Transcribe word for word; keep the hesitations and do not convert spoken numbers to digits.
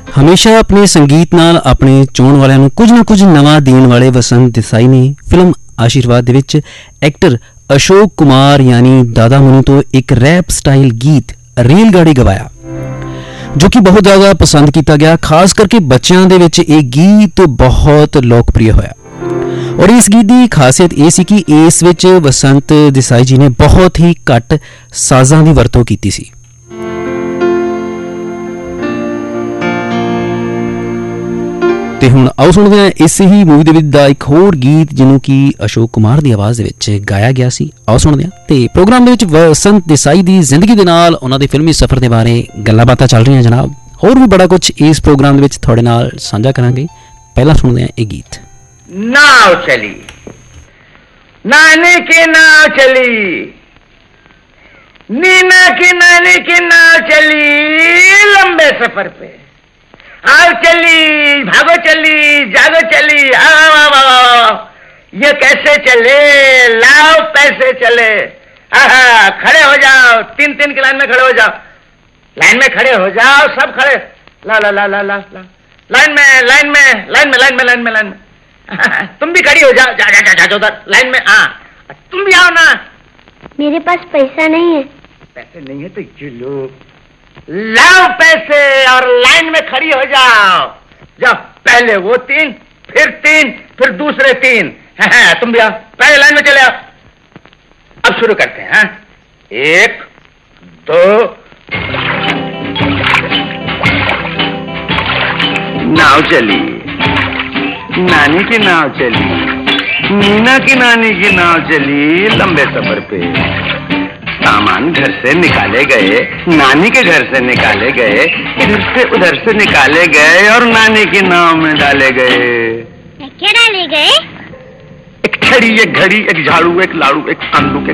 हमेशा अपने संगीत नाल अपने चाहण वालियां नूं कुछ ना कुछ नवां देण वाले वसंत देसाई ने फिल्म आशीर्वाद दे विच एक्टर अशोक कुमार यानी दादा मुनी तो एक रैप स्टाइल गीत रेलगाड़ी गवाया जो कि बहुत ज़्यादा पसंद किया गया। खास करके बच्चों दे विच ये गीत बहुत लोकप्रिय होया और इस गीत की खासियत ये सी कि इस विच वसंत देसाई जी ने बहुत ही घट साज़ां की वरतों की सी। ते हुण आओ सुणदे हां इस ही मूवी दे विच दा एक होर गीत जिन्हों की अशोक कुमार दी आवाज़ दे विच गाया गया सी। आओ सुणदे हां ते प्रोग्राम दे विच वसंत देसाई दी जिंदगी दे नाल उन्हां दे फिल्मी सफर दे बारे गल्लां बातां चल रही जनाब। होर भी बड़ा कुछ इस प्रोग्राम दे विच तुहाडे नाल सांझा करांगे। पहला सुणदे हां ये गीत। नाव चली नानी की नाव चली, नीना की नानी की नाव चली लंबे सफर पे। आओ चली भागो चली जागो चली आओ ये कैसे चले लाओ पैसे चले। आहा खड़े हो जाओ, तीन तीन की लाइन में खड़े हो जाओ, लाइन में खड़े हो जाओ सब खड़े। ला ला ला ला ला ला लाइन में लाइन में लाइन में लाइन में लाइन में लाइन में तुम भी खड़ी हो जाओ, जा जा जा जा उधर लाइन में। हाँ तुम भी आओ ना। मेरे पास पैसा नहीं है। पैसे नहीं है तो चलो लाओ पैसे और लाइन में खड़ी हो जाओ। जाओ पहले वो तीन फिर तीन फिर दूसरे तीन। हाँ, तुम भी आओ पहले लाइन में चले आओ। अब शुरू करते हैं। हाँ? एक दो नाव चली नानी की नाव चली, नीना की नानी की नाव चली लंबे सफर पे। सामान घर से निकाले गए, नानी के घर से निकाले गए, इधर से उधर से निकाले गए और नानी की नाव में डाले गए। क्या डाले गए? एक छड़ी, एक घड़ी, एक झाड़ू, एक लाड़ू, एक संदूक,